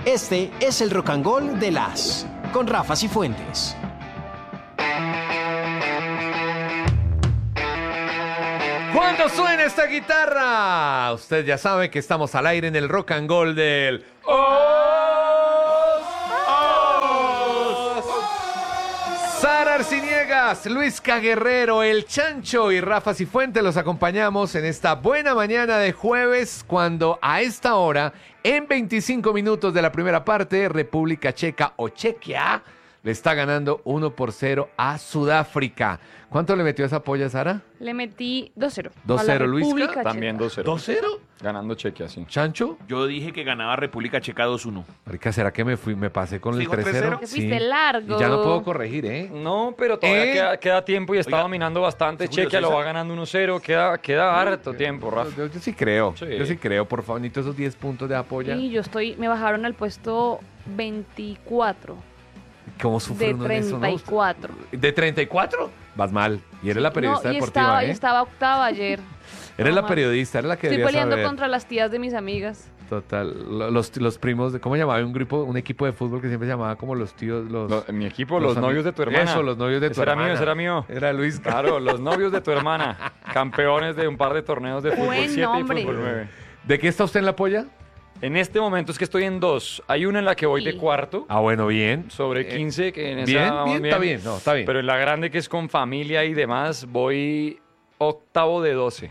Este es el Rock and Roll de las con Rafa Cifuentes. Cuando suena esta guitarra, usted ya sabe que estamos al aire en el Rock and Roll del Sara Arciniegas, Luis Caguerrero, El Chancho y Rafa Cifuentes los acompañamos en esta buena mañana de jueves, cuando a esta hora, en 25 minutos de la primera parte, República Checa o Chequia le está ganando 1-0 a Sudáfrica. ¿Cuánto le metió esa polla, Sara? Le metí 2-0. 2-0, Luisca. También 2-0. ¿2-0? Ganando Chequia, sí. ¿Chancho? Yo dije que ganaba República Checa 2-1. Marica, ¿será que me pasé con el ¿Dijo 3-0? 3-0? Te fuiste largo. Y ya no puedo corregir, ¿eh? No, pero todavía queda tiempo y está Oiga, dominando bastante. ¿seguro, Chequia lo César? va ganando 1-0. Queda harto tiempo, Rafa. Yo sí creo. Sí. Yo sí creo. Por favor, necesito esos 10 puntos de apoyo. Y me bajaron al puesto 24 ¿Cómo sufre de uno en eso, no? 34. ¿De 34? Vas mal. Y eres la periodista No, y deportiva, estaba octava ayer. Eres la Ajá. periodista, eres la que Estoy deberías peleando saber. contra las tías de mis amigas. Total. Los primos, ¿cómo llamaba? Un equipo de fútbol que siempre se llamaba como los tíos, En mi equipo, los novios de tu hermana. Eso, los novios de tu hermana. Ese era mío. Era Luis. Claro, los novios de tu hermana. Campeones de un par de torneos de fútbol Buen 7 y nombre. fútbol 9. ¿De qué está usted en la polla? En este momento es que estoy en 2. Hay una en la que voy de Sí. cuarto, Ah, bueno, bien. sobre 15, que en esa Bien, vamos bien, está bien. No, está bien. Pero en la grande, que es con familia y demás, voy octavo de 12.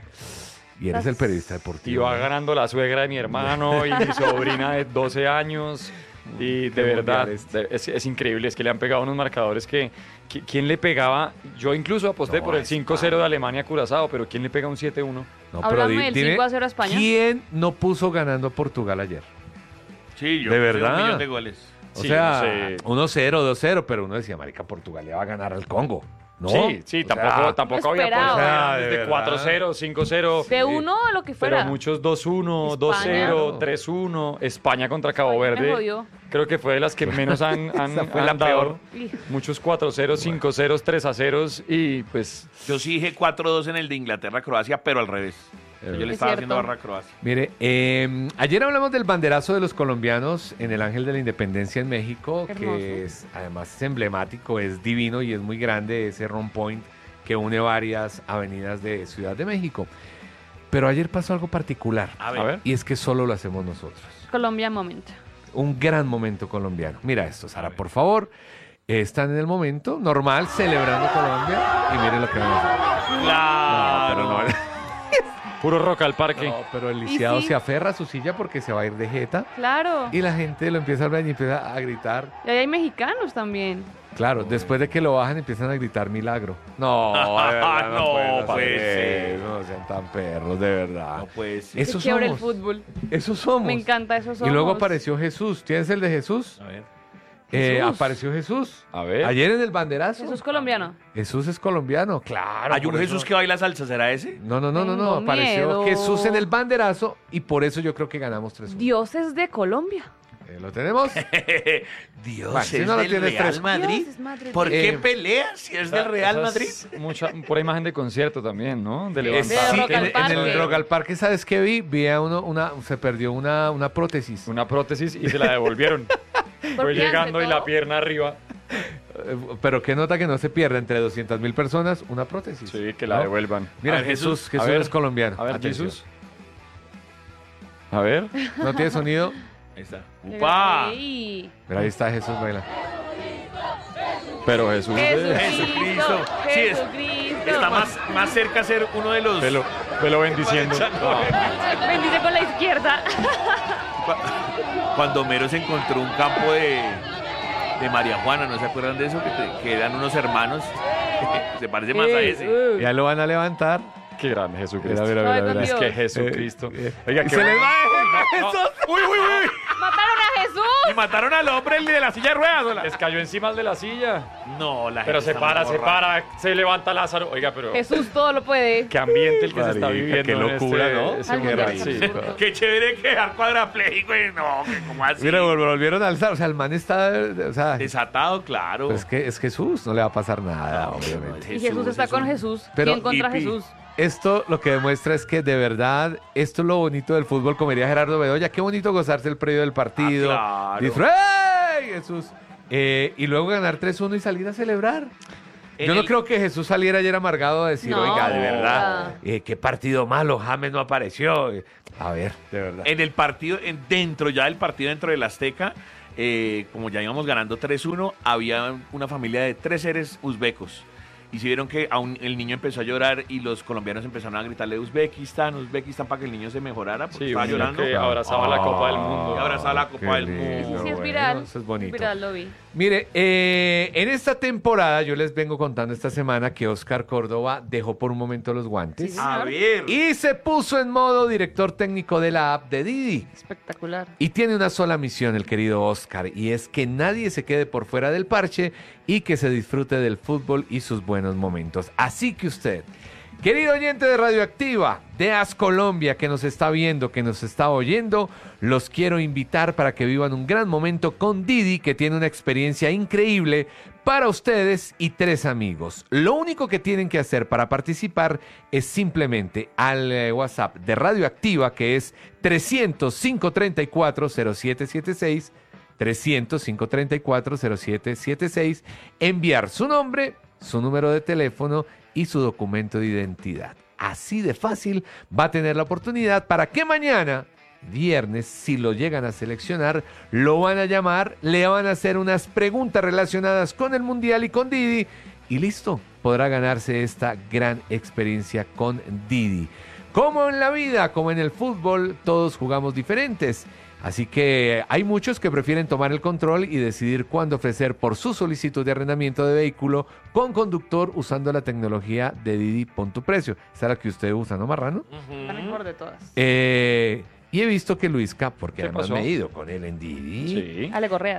Y eres el periodista deportivo. Y va ganando la suegra de mi hermano y mi sobrina de 12 años. Y de verdad, es increíble. Es que le han pegado unos marcadores que ¿quién le pegaba? Yo incluso aposté por el 5-0 de Alemania a Curazao, pero ¿quién le pega un 7-1? No, Háblame del dime, 5-0 a España. ¿quién no puso ganando a Portugal ayer? Sí, yo ¿De puse verdad? 1 millón de goles. O Sí, sea, no sé. 1-0, 2-0, pero uno decía, marica, Portugal le va a ganar al Congo. ¿No? Sí, O sea, tampoco había esperaba. por O sea, de desde verdad. 4-0, 5-0. De uno a lo que fuera. Pero muchos 2-1, España. 2-0, 3-1. España contra Cabo España me Verde. jodió. Creo que fue de las que menos han fue la dado. peor. Muchos 4-0, 5-0, 3-0 y pues... Yo sí dije 4-2 en el de Inglaterra-Croacia, pero al revés. Yo le Es estaba cierto. haciendo barra a Croacia. Mire, ayer hablamos del banderazo de los colombianos en el Ángel de la Independencia en México, Hermoso. que además es emblemático, es divino y es muy grande ese Rond Point que une varias avenidas de Ciudad de México. Pero ayer pasó algo particular, A A ver. y es que solo lo hacemos nosotros. Colombia momento. Un gran momento colombiano. Mira esto, Sara, por favor. Están en el momento normal, celebrando Colombia, y miren lo que van a hacer. Claro. No, pero no. Puro rock al parque. No, pero el lisiado sí? se aferra a su silla porque se va a ir de jeta. Claro. Y la gente lo empieza a hablar y empieza a gritar. Y ahí hay mexicanos también. Claro, después de que lo bajan empiezan a gritar milagro. No, de verdad, No pueden hacer puede ser. eso, no sean tan perros, de verdad. No puede ser. Eso Qué chévere el somos. fútbol. Eso somos. Me encanta, eso somos. Y luego apareció Jesús. ¿Tienes el de Jesús? A ver. Jesús. Apareció Jesús. A ver. Ayer en el banderazo. Jesús colombiano. Jesús es colombiano, claro. ¿Hay un por eso- Jesús que baila salsa? ¿Será ese? No. Tengo Apareció miedo. Jesús en el banderazo y por eso yo creo que ganamos 3-1. Dioses de Colombia. ¿Lo tenemos? Dios, Bueno, si ¿es no lo del tienes Real tres- Madrid? Dios, es Madrid. ¿Por qué Eh, peleas si es del Real Esa Madrid? es mucha, pura imagen de concierto también, ¿no? De Sí, levantar. Rock al en Parque. el Rock al Parque, ¿sabes qué vi? Vi a se perdió una prótesis. Una prótesis y se la devolvieron. Fue Porque llegando ante y la todo- pierna arriba. Pero qué nota que no se pierde entre 200.000 personas una prótesis. Sí, que la ¿no? devuelvan. Mira, A ver, Jesús a ver, es colombiano. A ver, Atención. Jesús. A ver. ¿No tiene sonido? Ahí está. Qué ¡Upa! Ey. Pero ahí está Jesús baila. Pero Jesús. Jesucristo. Sí, Jesucristo. Está más cerca a ser uno de los... Velo bendiciendo. No. Bendice con la izquierda. Cuando Homero se encontró un campo de María Juana, ¿no se acuerdan de eso? Que eran unos hermanos. Se parece más a ese. Ya lo van a levantar. Qué grande Jesucristo. Ay, con Es Dios. que Jesucristo. Oiga, Y qué se les va No, Jesús. ¡Uy, uy, uy! ¡Mataron a Jesús! Y mataron al hombre el de la silla de ruedas. ¿o la? les cayó encima el de la silla. No, la gente Pero se está para, muy se borracha. para, se levanta Lázaro. Oiga, pero Jesús todo lo puede. qué ambiente el que se está Marica, viviendo. qué en locura, ¿no? ese Ay, mundial. qué Sí. absurdo. Qué chévere quedar cuadrapléjico y no, que como así. Mira, volvieron a alzar. O sea, el man está. O sea, Desatado, claro. pero es que es Jesús, no le va a pasar nada, obviamente. Y Jesús está con Jesús. Pero- ¿Quién contra hippie. Jesús? esto lo que demuestra es que de verdad, esto es lo bonito del fútbol, como diría Gerardo Bedoya, qué bonito gozarse el predio del partido. Claro. ¡Ey, Jesús! Y luego ganar 3-1 y salir a celebrar. Yo no creo que Jesús saliera ayer amargado a decir, No. oiga, de verdad, qué partido malo, James no apareció. A ver, de verdad. En el partido, dentro del Azteca, como ya íbamos ganando 3-1, había una familia de 3 seres uzbecos. Y si vieron que el niño empezó a llorar y los colombianos empezaron a gritarle Uzbekistán, para que el niño se mejorara porque Sí, estaba un niño llorando. que abrazaba la Copa del Mundo. Y abrazaba la Copa del Qué Mundo. lindo, Sí, es bueno, viral. eso es bonito. Viral, lo vi. Mire, en esta temporada yo les vengo contando esta semana que Oscar Córdoba dejó por un momento los guantes Sí, A señor. ver. y se puso en modo director técnico de la app de Didi. Espectacular. Y tiene una sola misión el querido Oscar, y es que nadie se quede por fuera del parche y que se disfrute del fútbol y sus buenos momentos. Así que usted, querido oyente de Radioactiva, de AS Colombia, que nos está viendo, que nos está oyendo, los quiero invitar para que vivan un gran momento con Didi, que tiene una experiencia increíble para ustedes y 3 amigos. Lo único que tienen que hacer para participar es simplemente al WhatsApp de Radioactiva, que es 300-534-0776, 300-534-0776, enviar su nombre, su número de teléfono y su documento de identidad. Así de fácil va a tener la oportunidad para que mañana, viernes, si lo llegan a seleccionar, lo van a llamar, le van a hacer unas preguntas relacionadas con el Mundial y con Didi, y listo, podrá ganarse esta gran experiencia con Didi. Como en la vida, como en el fútbol, todos jugamos diferentes. Así que hay muchos que prefieren tomar el control y decidir cuándo ofrecer por su solicitud de arrendamiento de vehículo con conductor usando la tecnología de Didi Pon tu Precio. Esa es la que usted usa, ¿no, Marrano? La mejor de todas. Y he visto que Luisca, porque ¿Qué además pasó? me he ido con él en Didi. Sí. Ale Correa.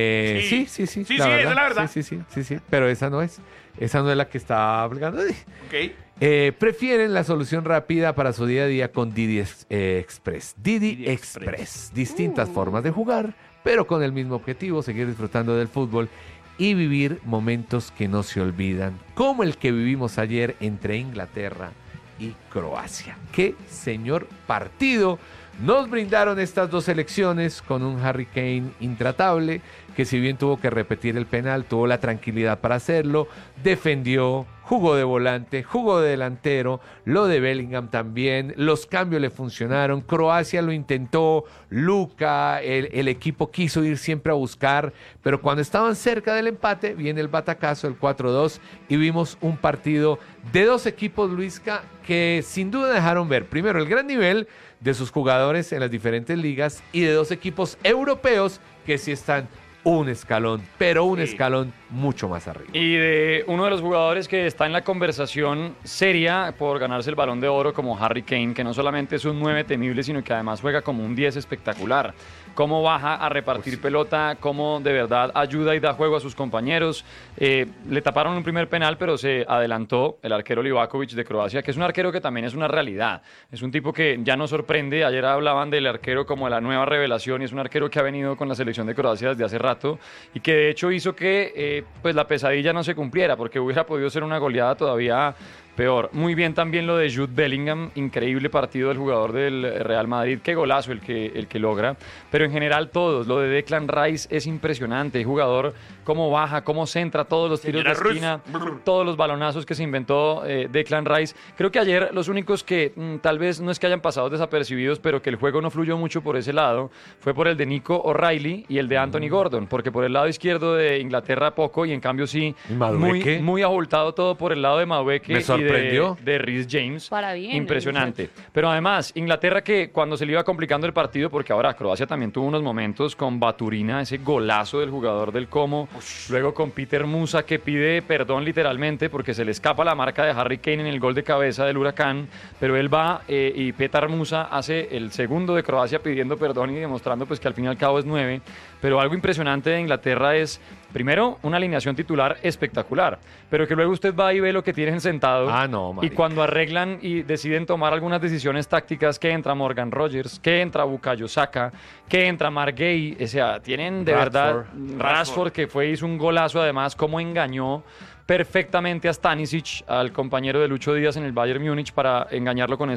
Sí, Sí, sí. esa es la verdad. Sí. Pero esa no es. Esa no es la que está aplicando. Ok. Prefieren la solución rápida para su día a día con Didi Express. Didi Express. Distintas formas de jugar, pero con el mismo objetivo, seguir disfrutando del fútbol y vivir momentos que no se olvidan, como el que vivimos ayer entre Inglaterra y Croacia. ¡Qué señor partido! Nos brindaron estas dos selecciones con un Harry Kane intratable, que si bien tuvo que repetir el penal, tuvo la tranquilidad para hacerlo, defendió, jugó de volante, jugó de delantero, lo de Bellingham también, los cambios le funcionaron, Croacia lo intentó, Luka, el equipo quiso ir siempre a buscar, pero cuando estaban cerca del empate, viene el batacazo, el 4-2, y vimos un partido de 2 equipos, Luisca, que sin duda dejaron ver, primero, el gran nivel de sus jugadores en las diferentes ligas, y de 2 equipos europeos que sí están un escalón, pero un escalón mucho más arriba. Y de uno de los jugadores que está en la conversación seria por ganarse el Balón de Oro como Harry Kane, que no solamente es un 9 temible, sino que además juega como un 10 espectacular. Cómo baja a repartir pelota, cómo de verdad ayuda y da juego a sus compañeros. Le taparon un primer penal, pero se adelantó el arquero Livakovic de Croacia, que es un arquero que también es una realidad. Es un tipo que ya nos sorprende. Ayer hablaban del arquero como la nueva revelación, y es un arquero que ha venido con la selección de Croacia desde hace rato y que de hecho hizo que pues la pesadilla no se cumpliera, porque hubiera podido ser una goleada todavía peor. Muy bien también lo de Jude Bellingham, increíble partido del jugador del Real Madrid, qué golazo el que logra, pero en general todos, lo de Declan Rice es impresionante, el jugador cómo baja, cómo centra todos los tiros de esquina, todos los balonazos que se inventó Declan Rice. Creo que ayer los únicos que tal vez no es que hayan pasado desapercibidos, pero que el juego no fluyó mucho por ese lado, fue por el de Nico O'Reilly y el de Anthony Gordon, porque por el lado izquierdo de Inglaterra poco, y en cambio sí, Madueke. muy abultado todo por el lado de Madueke Me sorprendió. de Reece James. Para bien, Impresionante. Pero además, Inglaterra, que cuando se le iba complicando el partido, porque ahora Croacia también tuvo unos momentos con Baturina, ese golazo del jugador del Como, luego con Peter Musa, que pide perdón literalmente porque se le escapa la marca de Harry Kane en el gol de cabeza del Huracán, pero él va y Petar Musa hace el segundo de Croacia pidiendo perdón y demostrando pues que al fin y al cabo es 9. Pero algo impresionante de Inglaterra es, primero, una alineación titular espectacular, pero que luego usted va y ve lo que tienen sentado no, Y marica. cuando arreglan y deciden tomar algunas decisiones tácticas, que entra Morgan Rogers, que entra Bukayo Saka, que entra Mark Gay, o sea, tienen de verdad Rashford, que hizo un golazo, además, cómo engañó perfectamente a Stanisic, al compañero de Lucho Díaz en el Bayern Múnich, para engañarlo con